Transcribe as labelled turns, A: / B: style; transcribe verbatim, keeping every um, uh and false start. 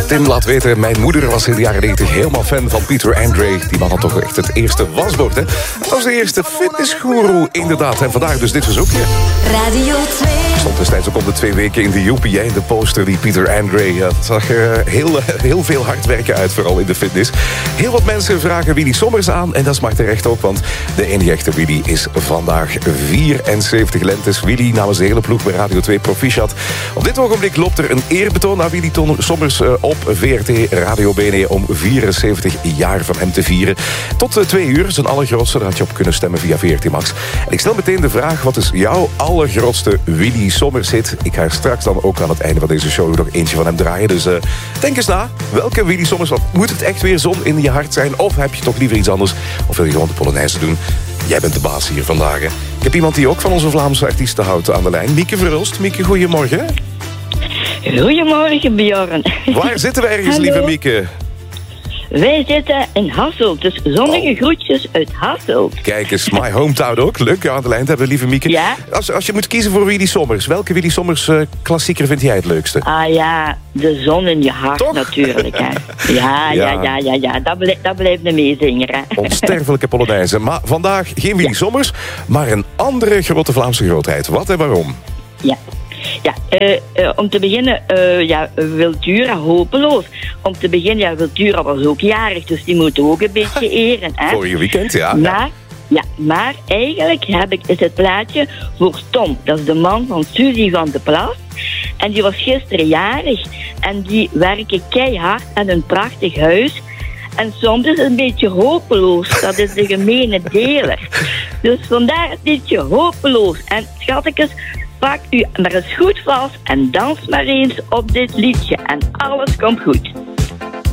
A: Tim laat weten, mijn moeder was in de jaren negentig helemaal fan van Peter Andre. Die man had toch echt het eerste wasbord, hè? Dat was de eerste fitnessgoeroe, inderdaad. En vandaag dus dit verzoekje.
B: Radio twee.
A: Stond destijds ook om de twee weken in de Joepie, in de poster, die Peter Andre. Ja, het zag er heel, heel veel hard werken uit, vooral in de fitness. Heel wat mensen vragen Willy Sommers aan. En dat is maar terecht ook, want de enige echte Willy is vandaag vierenzeventig lentes. Willy namens de hele ploeg bij Radio twee Proficiat. Op dit ogenblik loopt er een eerbetoon naar Willy Sommers op V R T Radio B N E om vierenzeventig jaar van hem te vieren. Tot twee uur, zijn allergrootste. Daar had je op kunnen stemmen via V R T Max. En ik stel meteen de vraag, wat is jouw allergrootste Willy Sommers hit? Ik ga straks dan ook aan het einde van deze show nog eentje van hem draaien. Dus uh, denk eens na. Welke Willy Sommers? Wat, moet het echt weer zon in je hart zijn? Of heb je toch liever iets anders? Of wil je gewoon de Polonaise doen? Jij bent de baas hier vandaag. Hè? Ik heb iemand die ook van onze Vlaamse artiesten houdt aan de lijn. Mieke Verhulst. Mieke, goedemorgen.
C: Goedemorgen, Bjorn.
A: Waar zitten we ergens, lieve Mieke?
C: Wij zitten in Hasselt, dus zonnige
A: oh.
C: groetjes uit Hasselt.
A: Kijk eens, my hometown ook. Leuk aan de lijn te hebben, lieve Mieke.
C: Ja.
A: Als, als je moet kiezen voor Willy Sommers, welke Willy Sommers uh, klassieker vind jij het leukste?
C: Ah ja, de zon in je hart. Toch? Natuurlijk. Hè. Ja, ja, ja, ja, ja, ja. Dat, blijft, dat blijft een meezinger. Hè.
A: Onsterfelijke Polonaise. Maar vandaag geen Willy ja. Sommers, maar een andere grote Vlaamse grootheid. Wat en waarom?
C: Ja. Ja, uh, uh, om te beginnen, uh, ja, Wiltura, hopeloos. Om te beginnen, ja, Wiltura was ook jarig, dus die moet ook een beetje eren. Hè?
A: Vorige weekend, ja.
C: Maar, ja, maar eigenlijk heb ik, is het plaatje voor Tom. Dat is de man van Suzy van de Plas. En die was gisteren jarig. En die werken keihard aan een prachtig huis. En soms is het een beetje hopeloos. Dat is de gemene deler. Dus vandaar het liedje hopeloos. En schattekes, pak u maar eens goed vast en dans maar eens op dit liedje. En alles komt goed.